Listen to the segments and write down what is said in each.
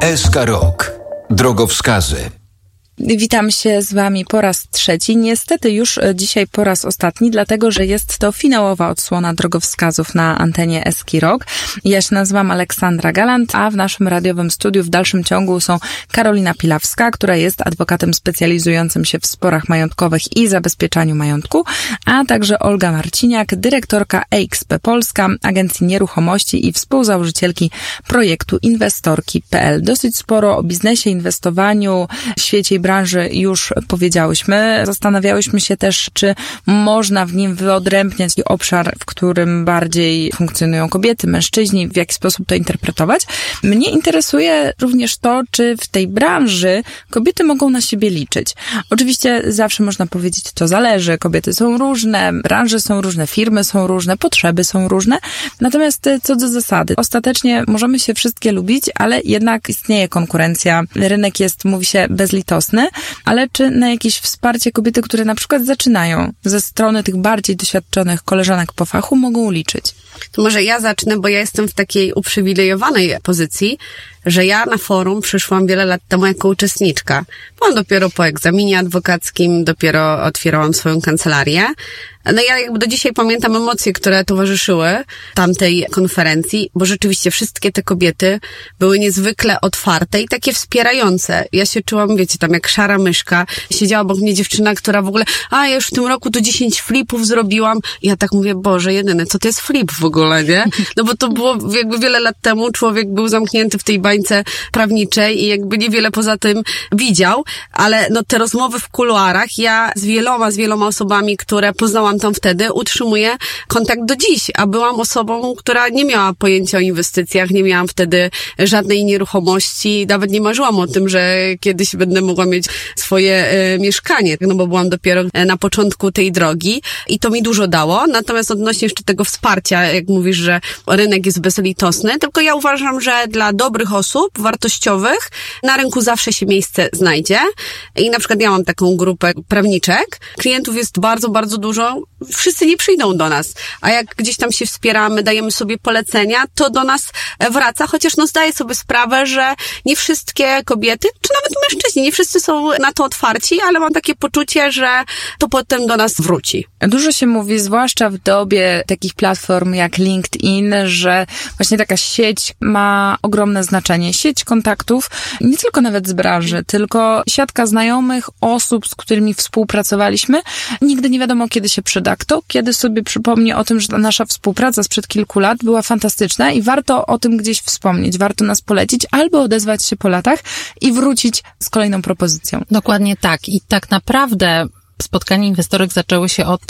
SK Rok. Drogowskazy. Witam się z Wami po raz trzeci. Niestety już dzisiaj po raz ostatni, dlatego że jest to finałowa odsłona drogowskazów na antenie SK Rok. Ja się nazywam Aleksandra Galant, a w naszym radiowym studiu w dalszym ciągu są Karolina Pilawska, która jest adwokatem specjalizującym się w sporach majątkowych i zabezpieczaniu majątku, a także Olga Marciniak, dyrektorka EXP Polska, agencji nieruchomości i współzałożycielki projektu Inwestorki.pl. Dosyć sporo o biznesie, inwestowaniu, świecie i branży już powiedziałyśmy. Zastanawiałyśmy się też, czy można w nim wyodrębniać obszar, w którym bardziej funkcjonują kobiety, mężczyźni, w jaki sposób to interpretować. Mnie interesuje również to, czy w tej branży kobiety mogą na siebie liczyć. Oczywiście zawsze można powiedzieć, to zależy. Kobiety są różne, branże są różne, firmy są różne, potrzeby są różne. Natomiast co do zasady, ostatecznie możemy się wszystkie lubić, ale jednak istnieje konkurencja. Rynek jest, mówi się, bezlitosny. Ale czy na jakieś wsparcie kobiety, które na przykład zaczynają ze strony tych bardziej doświadczonych koleżanek po fachu, mogą liczyć? To może ja zacznę, bo ja jestem w takiej uprzywilejowanej pozycji, że ja na forum przyszłam wiele lat temu jako uczestniczka. Byłam dopiero po egzaminie adwokackim, dopiero otwierałam swoją kancelarię. No ja jakby do dzisiaj pamiętam emocje, które towarzyszyły tamtej konferencji, bo rzeczywiście wszystkie te kobiety były niezwykle otwarte i takie wspierające. Ja się czułam, wiecie, tam jak szara myszka. Siedziała obok mnie dziewczyna, która w ogóle, ja już w tym roku to 10 flipów zrobiłam. I ja tak mówię, Boże, jedyne, co to jest flip w ogóle, nie? No bo to było jakby wiele lat temu, człowiek był zamknięty w tej bańce prawniczej i jakby niewiele poza tym widział, ale no te rozmowy w kuluarach, ja z wieloma osobami, które poznałam tam wtedy, utrzymuję kontakt do dziś, a byłam osobą, która nie miała pojęcia o inwestycjach, nie miałam wtedy żadnej nieruchomości, nawet nie marzyłam o tym, że kiedyś będę mogła mieć swoje mieszkanie, no bo byłam dopiero na początku tej drogi i to mi dużo dało, natomiast odnośnie jeszcze tego wsparcia, jak mówisz, że rynek jest bezlitosny, tylko ja uważam, że dla dobrych osób, wartościowych, na rynku zawsze się miejsce znajdzie i na przykład ja mam taką grupę prawniczek, klientów jest bardzo, bardzo dużo, wszyscy nie przyjdą do nas, a jak gdzieś tam się wspieramy, dajemy sobie polecenia, to do nas wraca, chociaż no zdaję sobie sprawę, że nie wszystkie kobiety, czy nawet mężczyźni, nie wszyscy są na to otwarci, ale mam takie poczucie, że to potem do nas wróci. Dużo się mówi, zwłaszcza w dobie takich platform jak LinkedIn, że właśnie taka sieć ma ogromne znaczenie. Sieć kontaktów, nie tylko nawet z branży, tylko siatka znajomych, osób, z którymi współpracowaliśmy. Nigdy nie wiadomo, kiedy się przyda kto, kiedy sobie przypomni o tym, że ta nasza współpraca sprzed kilku lat była fantastyczna i warto o tym gdzieś wspomnieć, warto nas polecić albo odezwać się po latach i wrócić z kolejną propozycją. Dokładnie tak. I tak naprawdę spotkania inwestorek zaczęły się od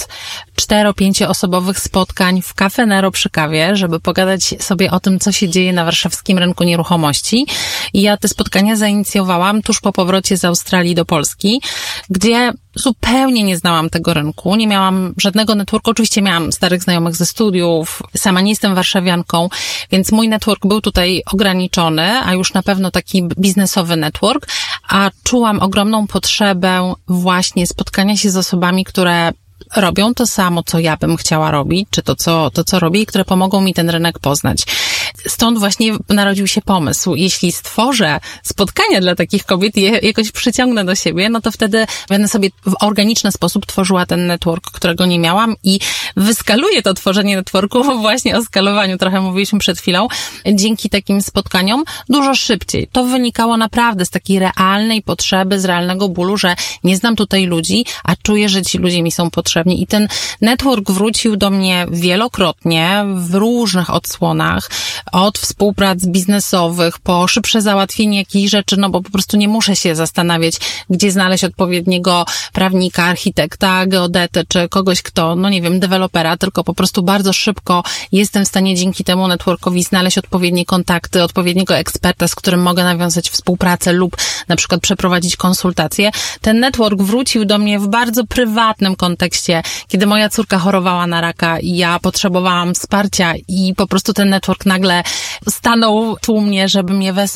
4-5 osobowych spotkań w Cafe Nero przy kawie, żeby pogadać sobie o tym, co się dzieje na warszawskim rynku nieruchomości. I ja te spotkania zainicjowałam tuż po powrocie z Australii do Polski, gdzie zupełnie nie znałam tego rynku, nie miałam żadnego networku. Oczywiście miałam starych znajomych ze studiów, sama nie jestem warszawianką, więc mój network był tutaj ograniczony, a już na pewno taki biznesowy network, a czułam ogromną potrzebę właśnie spotkania się z osobami, które robią to samo, co ja bym chciała robić, czy to, co robię i które pomogą mi ten rynek poznać. Stąd właśnie narodził się pomysł. Jeśli stworzę spotkania dla takich kobiet i je jakoś przyciągnę do siebie, no to wtedy będę sobie w organiczny sposób tworzyła ten network, którego nie miałam i wyskaluję to tworzenie networku, właśnie o skalowaniu trochę mówiliśmy przed chwilą, dzięki takim spotkaniom dużo szybciej. To wynikało naprawdę z takiej realnej potrzeby, z realnego bólu, że nie znam tutaj ludzi, a czuję, że ci ludzie mi są potrzebni i ten network wrócił do mnie wielokrotnie w różnych odsłonach, od współprac biznesowych po szybsze załatwienie jakichś rzeczy, no bo po prostu nie muszę się zastanawiać, gdzie znaleźć odpowiedniego prawnika, architekta, geodety, czy kogoś, kto, no nie wiem, dewelopera, tylko po prostu bardzo szybko jestem w stanie dzięki temu networkowi znaleźć odpowiednie kontakty, odpowiedniego eksperta, z którym mogę nawiązać współpracę lub na przykład przeprowadzić konsultacje. Ten network wrócił do mnie w bardzo prywatnym kontekście, kiedy moja córka chorowała na raka i ja potrzebowałam wsparcia i po prostu ten network nagle stanął tłumnie, żeby mnie wesprzeć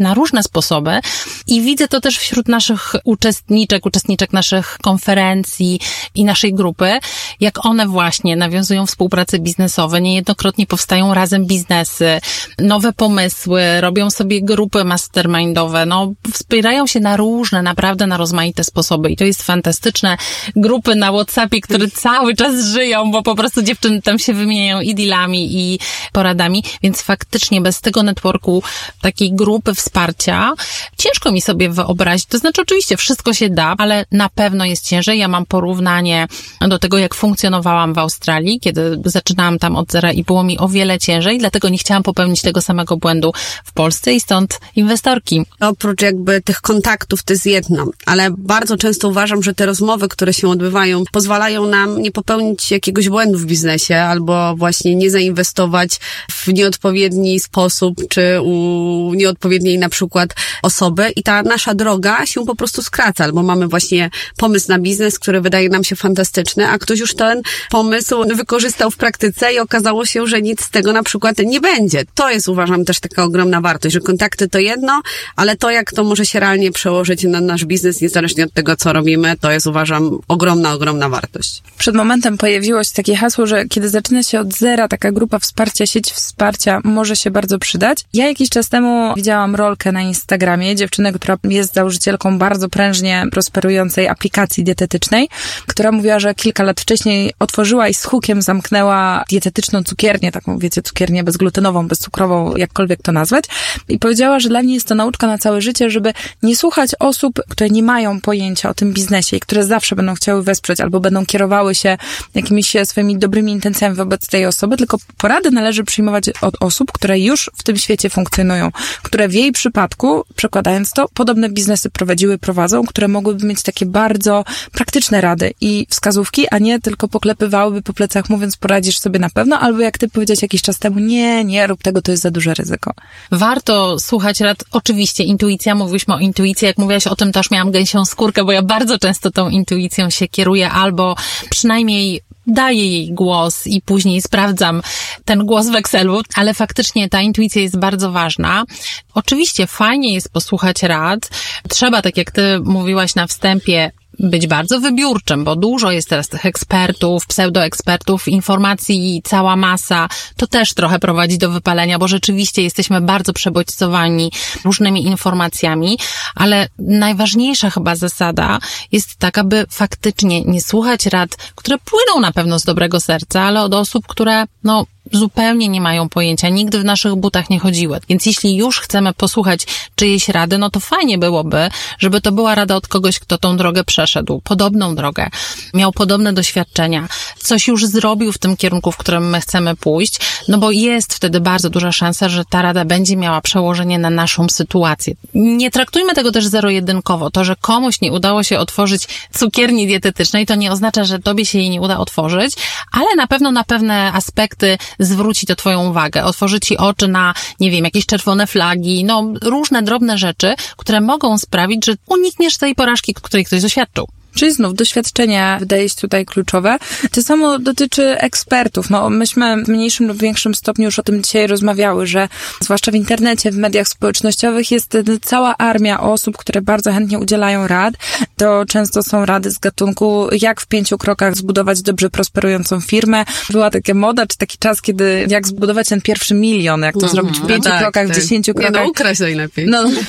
na różne sposoby i widzę to też wśród naszych uczestniczek naszych konferencji i naszej grupy, jak one właśnie nawiązują współprace biznesowe, niejednokrotnie powstają razem biznesy, nowe pomysły, robią sobie grupy mastermindowe, wspierają się na różne, naprawdę na rozmaite sposoby i to jest fantastyczne. Grupy na WhatsAppie, które cały czas żyją, bo po prostu dziewczyny tam się wymieniają i dealami, i poradami, więc faktycznie bez tego networku, takiej grupy wsparcia, ciężko mi sobie wyobrazić. To znaczy oczywiście wszystko się da, ale na pewno jest ciężej. Ja mam porównanie do tego, jak funkcjonowałam w Australii, kiedy zaczynałam tam od zera i było mi o wiele ciężej, dlatego nie chciałam popełnić tego samego błędu w Polsce i stąd inwestorki. Oprócz jakby tych kontaktów to jest jedno, ale bardzo często uważam, że te rozmowy, które się odbywają, pozwalają nam nie popełnić jakiegoś błędu w biznesie albo właśnie nie zainwestować w nieodpowiedni sposób czy u nieodpowiedniej na przykład osoby i ta nasza droga się po prostu skraca, albo mamy właśnie pomysł na biznes, który wydaje nam się fantastyczny, a ktoś już ten pomysł wykorzystał w praktyce i okazało się, że nic z tego na przykład nie będzie. To jest, uważam, też taka ogromna wartość, że kontakty to jedno, ale to, jak to może się realnie przełożyć na nasz biznes, niezależnie od tego, co robimy, to jest, uważam, ogromna wartość. Przed momentem pojawiło się takie hasło, że kiedy zaczyna się od zera, taka grupa wsparcia, sieć wsparcia może się bardzo przydać. Ja jakiś czas temu widziałam rolkę na Instagramie dziewczyny, która jest założycielką bardzo prężnie prosperującej aplikacji dietetycznej, która mówiła, że kilka lat wcześniej otworzyła i z hukiem zamknęła dietetyczną cukiernię, taką, wiecie, cukiernię bezglutenową, bezcukrową, jakkolwiek to nazwać. I powiedziała, że dla niej jest to nauczka na całe życie, żeby nie słuchać osób, które nie mają pojęcia o tym biznesie i które zawsze będą chciały wesprzeć albo będą kierowały się jakimiś swoimi dobrymi intencjami wobec tej osoby, tylko porady należy przyjmować od osób, które już w tym świecie funkcjonują, które w jej przypadku, przekładając to, podobne biznesy prowadzą, które mogłyby mieć takie bardzo praktyczne rady i wskazówki, a nie tylko poklepywałyby po plecach, mówiąc, poradzisz sobie na pewno, albo jak ty powiedziałeś jakiś czas temu, nie rób tego, to jest za duże ryzyko. Warto słuchać rad. Oczywiście intuicja, mówiliśmy o intuicji, jak mówiłaś o tym, też miałam gęsią skórkę, bo ja bardzo często tą intuicją się kieruję, albo przynajmniej daję jej głos i później sprawdzam ten głos w Excelu, ale faktycznie ta intuicja jest bardzo ważna. Oczywiście fajnie jest posłuchać rad. Trzeba, tak jak ty mówiłaś na wstępie, być bardzo wybiórczym, bo dużo jest teraz tych ekspertów, pseudoekspertów, informacji cała masa. To też trochę prowadzi do wypalenia, bo rzeczywiście jesteśmy bardzo przebodźcowani różnymi informacjami, ale najważniejsza chyba zasada jest taka, by faktycznie nie słuchać rad, które płyną na pewno z dobrego serca, ale od osób, które zupełnie nie mają pojęcia, nigdy w naszych butach nie chodziły. Więc jeśli już chcemy posłuchać czyjejś rady, to fajnie byłoby, żeby to była rada od kogoś, kto tą drogę przeszedł, podobną drogę, miał podobne doświadczenia, coś już zrobił w tym kierunku, w którym my chcemy pójść, bo jest wtedy bardzo duża szansa, że ta rada będzie miała przełożenie na naszą sytuację. Nie traktujmy tego też zero-jedynkowo. To, że komuś nie udało się otworzyć cukierni dietetycznej, to nie oznacza, że tobie się jej nie uda otworzyć, ale na pewno na pewne aspekty zwróci to twoją uwagę, otworzy ci oczy na, jakieś czerwone flagi, różne drobne rzeczy, które mogą sprawić, że unikniesz tej porażki, której ktoś doświadczył. Czyli znów doświadczenia wydaje się tutaj kluczowe. To samo dotyczy ekspertów. Myśmy w mniejszym lub większym stopniu już o tym dzisiaj rozmawiały, że zwłaszcza w internecie, w mediach społecznościowych jest cała armia osób, które bardzo chętnie udzielają rad. To często są rady z gatunku, jak w 5 krokach zbudować dobrze prosperującą firmę. Była taka moda, czy taki czas, kiedy jak zbudować ten pierwszy milion, jak to zrobić w 5 krokach, w 10 krokach. Ukraść najlepiej.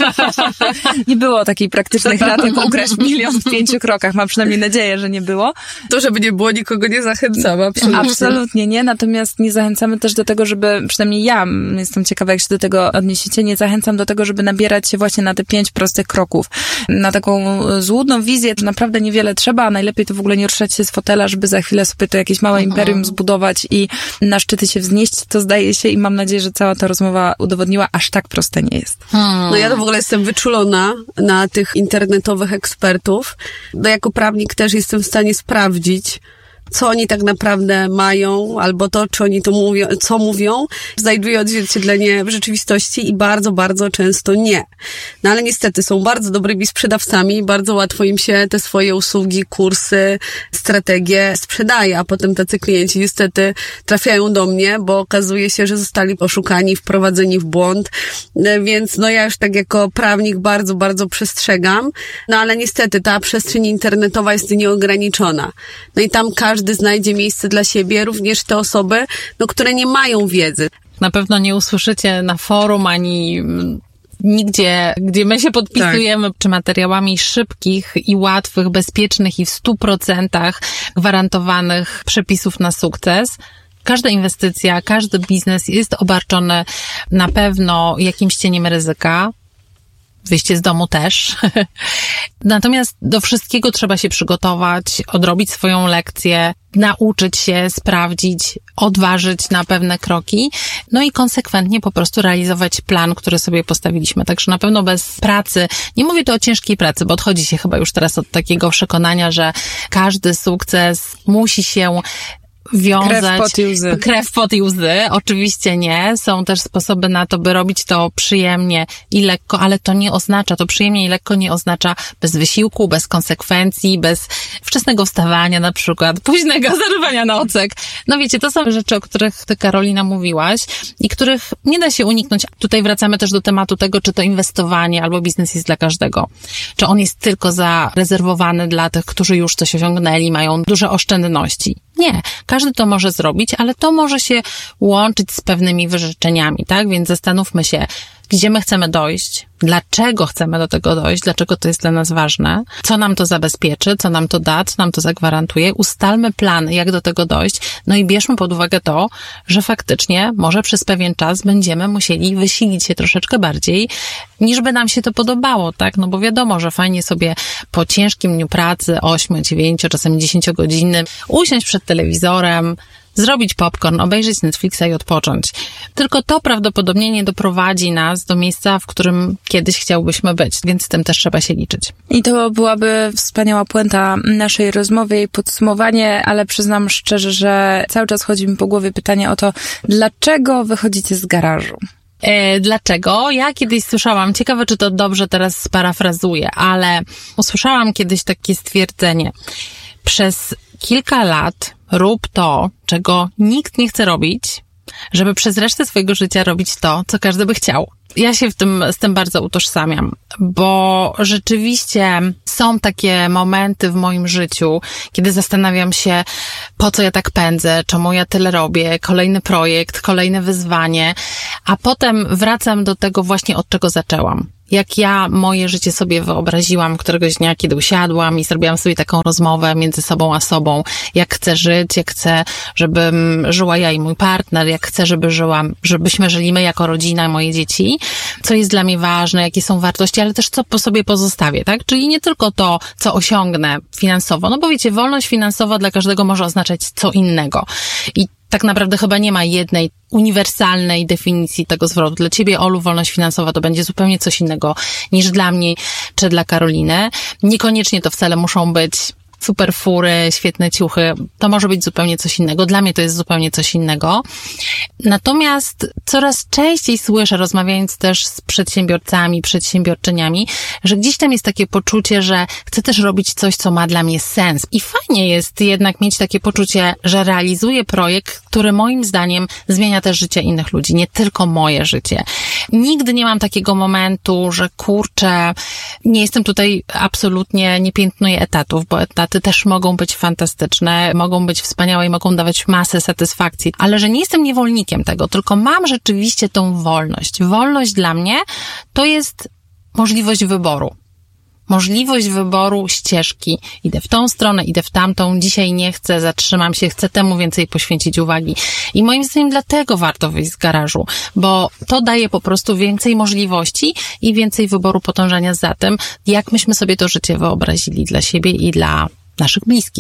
Nie było takich praktycznych rad, jak ukraść milion w 5 krokach. Mam przynajmniej nadzieję, że nie było. To, żeby nie było, nikogo nie zachęcamy. Absolutnie nie, natomiast nie zachęcamy też do tego, żeby, przynajmniej ja jestem ciekawa, jak się do tego odniesiecie, nie zachęcam do tego, żeby nabierać się właśnie na te 5 prostych kroków. Na taką złudną wizję, że naprawdę niewiele trzeba, a najlepiej to w ogóle nie ruszać się z fotela, żeby za chwilę sobie to jakieś małe imperium zbudować i na szczyty się wznieść, to zdaje się i mam nadzieję, że cała ta rozmowa udowodniła, aż tak proste nie jest. Ja to w ogóle jestem wyczulona na tych internetowych ekspertów. Jako prawnik też jestem w stanie sprawdzić, co oni tak naprawdę mają, albo to, czy oni to mówią, co mówią, znajduje odzwierciedlenie w rzeczywistości i bardzo, bardzo często nie. No ale niestety są bardzo dobrymi sprzedawcami, bardzo łatwo im się te swoje usługi, kursy, strategie sprzedaje, a potem tacy klienci niestety trafiają do mnie, bo okazuje się, że zostali oszukani, wprowadzeni w błąd, więc no ja już tak jako prawnik bardzo, bardzo przestrzegam, no ale niestety ta przestrzeń internetowa jest nieograniczona. No i tam każdy znajdzie miejsce dla siebie, również te osoby, no, które nie mają wiedzy. Na pewno nie usłyszycie na forum ani nigdzie, gdzie my się podpisujemy, czy materiałami szybkich i łatwych, bezpiecznych i w 100% gwarantowanych przepisów na sukces. Każda inwestycja, każdy biznes jest obarczony na pewno jakimś cieniem ryzyka. Wyjście z domu też. Natomiast do wszystkiego trzeba się przygotować, odrobić swoją lekcję, nauczyć się, sprawdzić, odważyć na pewne kroki, no i konsekwentnie po prostu realizować plan, który sobie postawiliśmy. Także na pewno bez pracy, nie mówię tu o ciężkiej pracy, bo odchodzi się chyba już teraz od takiego przekonania, że każdy sukces musi się wiązać. Krew, pot i łzy. Oczywiście nie. Są też sposoby na to, by robić to przyjemnie i lekko, ale to nie oznacza, to przyjemnie i lekko nie oznacza bez wysiłku, bez konsekwencji, bez wczesnego wstawania na przykład, późnego zarywania nocek. No wiecie, to są rzeczy, o których ty, Karolina, mówiłaś i których nie da się uniknąć. Tutaj wracamy też do tematu tego, czy to inwestowanie albo biznes jest dla każdego. Czy on jest tylko zarezerwowany dla tych, którzy już coś osiągnęli, mają duże oszczędności. Nie, każdy to może zrobić, ale to może się łączyć z pewnymi wyrzeczeniami, tak? Więc zastanówmy się, gdzie my chcemy dojść, dlaczego chcemy do tego dojść, dlaczego to jest dla nas ważne, co nam to zabezpieczy, co nam to da, co nam to zagwarantuje. Ustalmy plan, jak do tego dojść, no i bierzmy pod uwagę to, że faktycznie może przez pewien czas będziemy musieli wysilić się troszeczkę bardziej, niż by nam się to podobało, tak? No bo wiadomo, że fajnie sobie po ciężkim dniu pracy, 8, 9, czasem 10-godzinnym, usiąść przed telewizorem, zrobić popcorn, obejrzeć Netflixa i odpocząć. Tylko to prawdopodobnie nie doprowadzi nas do miejsca, w którym kiedyś chciałbyśmy być, więc z tym też trzeba się liczyć. I to byłaby wspaniała puenta naszej rozmowy i podsumowanie, ale przyznam szczerze, że cały czas chodzi mi po głowie pytanie o to, dlaczego wychodzicie z garażu? Dlaczego? Ja kiedyś słyszałam, ciekawe czy to dobrze teraz sparafrazuję, ale usłyszałam kiedyś takie stwierdzenie. Przez kilka lat rób to, czego nikt nie chce robić, żeby przez resztę swojego życia robić to, co każdy by chciał. Ja się z tym bardzo utożsamiam, bo rzeczywiście są takie momenty w moim życiu, kiedy zastanawiam się, po co ja tak pędzę, czemu ja tyle robię, kolejny projekt, kolejne wyzwanie, a potem wracam do tego właśnie, od czego zaczęłam. Jak ja moje życie sobie wyobraziłam któregoś dnia, kiedy usiadłam i zrobiłam sobie taką rozmowę między sobą a sobą, jak chcę żyć, jak chcę, żebym żyła ja i mój partner, jak chcę, żebyśmy żyli my jako rodzina, moje dzieci, co jest dla mnie ważne, jakie są wartości, ale też co po sobie pozostawię, tak? Czyli nie tylko to, co osiągnę finansowo, no bo wiecie, wolność finansowa dla każdego może oznaczać co innego. I tak naprawdę chyba nie ma jednej uniwersalnej definicji tego zwrotu. Dla ciebie, Olu, wolność finansowa to będzie zupełnie coś innego niż dla mnie czy dla Karoliny. Niekoniecznie to wcale muszą być super fury, świetne ciuchy. To może być zupełnie coś innego. Dla mnie to jest zupełnie coś innego. Natomiast coraz częściej słyszę, rozmawiając też z przedsiębiorcami, przedsiębiorczyniami, że gdzieś tam jest takie poczucie, że chcę też robić coś, co ma dla mnie sens. I fajnie jest jednak mieć takie poczucie, że realizuję projekt, który moim zdaniem zmienia też życie innych ludzi, nie tylko moje życie. Nigdy nie mam takiego momentu, że kurczę, nie jestem tutaj absolutnie, nie piętnuję etatów, bo etaty też mogą być fantastyczne, mogą być wspaniałe i mogą dawać masę satysfakcji, ale że nie jestem niewolnikiem tego, tylko mam rzeczywiście tą wolność. Wolność dla mnie to jest możliwość wyboru. Możliwość wyboru ścieżki. Idę w tą stronę, idę w tamtą, dzisiaj nie chcę, zatrzymam się, chcę temu więcej poświęcić uwagi. I moim zdaniem dlatego warto wyjść z garażu, bo to daje po prostu więcej możliwości i więcej wyboru podążania za tym, jak myśmy sobie to życie wyobrazili dla siebie i dla naszych bliskich.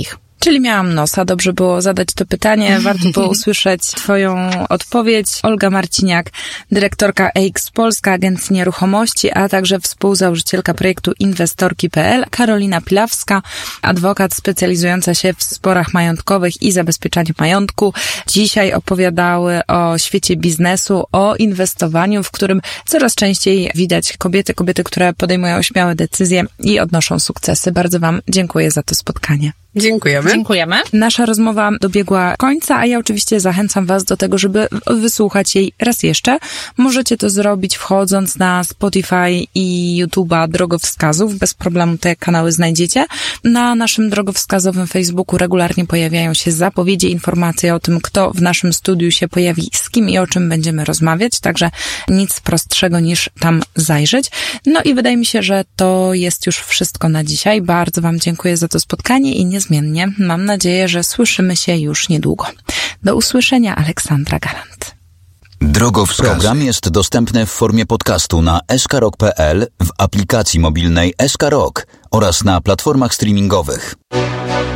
Czyli miałam nosa, dobrze było zadać to pytanie, warto było usłyszeć Twoją odpowiedź. Olga Marciniak, dyrektorka EX Polska, Agencji Nieruchomości, a także współzałożycielka projektu Inwestorki.pl, Karolina Pilawska, adwokat specjalizująca się w sporach majątkowych i zabezpieczaniu majątku. Dzisiaj opowiadały o świecie biznesu, o inwestowaniu, w którym coraz częściej widać kobiety, które podejmują śmiałe decyzje i odnoszą sukcesy. Bardzo Wam dziękuję za to spotkanie. Dziękujemy. Nasza rozmowa dobiegła końca, a ja oczywiście zachęcam Was do tego, żeby wysłuchać jej raz jeszcze. Możecie to zrobić wchodząc na Spotify i YouTube'a Drogowskazów. Bez problemu te kanały znajdziecie. Na naszym drogowskazowym Facebooku regularnie pojawiają się zapowiedzi, informacje o tym, kto w naszym studiu się pojawi, z kim i o czym będziemy rozmawiać. Także nic prostszego niż tam zajrzeć. No i wydaje mi się, że to jest już wszystko na dzisiaj. Bardzo Wam dziękuję za to spotkanie i niezmiennie mam nadzieję, że słyszymy się już niedługo. Do usłyszenia, Aleksandra Galant. Drogowskazy. Program jest dostępny w formie podcastu na skrok.pl, w aplikacji mobilnej SK Rock oraz na platformach streamingowych.